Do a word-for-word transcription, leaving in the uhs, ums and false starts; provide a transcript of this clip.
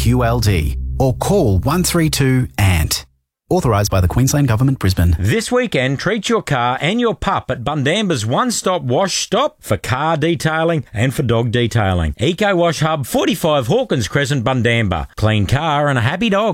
Q L D or call one three two A N T. Authorised by the Queensland Government, Brisbane. This weekend, treat your car and your pup at Bundamba's one-stop wash stop for car detailing and for dog detailing. Eco Wash Hub, forty-five Hawkins Crescent, Bundamba. Clean car and a happy dog.